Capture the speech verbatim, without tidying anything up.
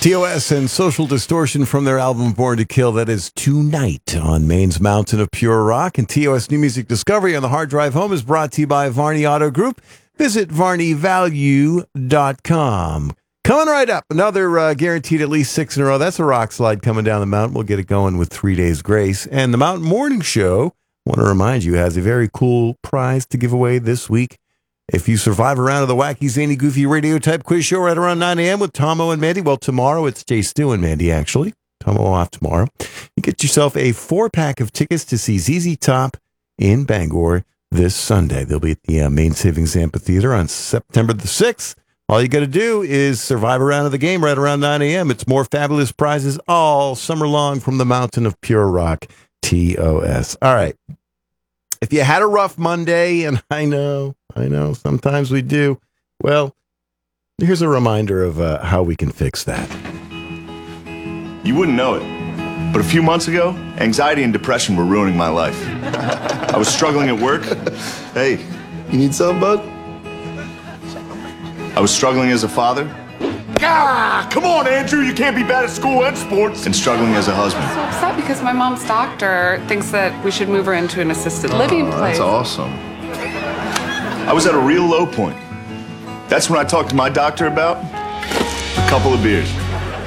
T O S and Social Distortion from their album Born to Kill. That is tonight on Maine's Mountain of Pure Rock. And T O S New Music Discovery on the Hard Drive Home is brought to you by Varney Auto Group. Visit varney value dot com. Coming right up, another uh, guaranteed at least six in a row. That's a rock slide coming down the mountain. We'll get it going with Three Days Grace. And the Mountain Morning Show, I want to remind you, has a very cool prize to give away this week. If you survive a round of the wacky, zany, goofy radio type quiz show right around nine a.m. with Tomo and Mandy, well, tomorrow it's Jay Stu and Mandy, actually. Tomo off tomorrow. You get yourself a four-pack of tickets to see Z Z Top in Bangor this Sunday. They'll be at the uh, Maine Savings Amphitheater on September the sixth. All you got to do is survive a round of the game right around nine a.m. It's more fabulous prizes all summer long from the Mountain of Pure Rock, T O S. All right. If you had a rough Monday, and I know, I know, sometimes we do, well, here's a reminder of uh, how we can fix that. You wouldn't know it, but a few months ago, anxiety and depression were ruining my life. I was struggling at work. Hey, you need something, bud? I was struggling as a father. Ah, come on, Andrew, you can't be bad at school and sports. And struggling as a husband. I'm so upset because my mom's doctor thinks that we should move her into an assisted living Oh, place. that's awesome. I was at a real low point. That's when I talked to my doctor about a couple of beers.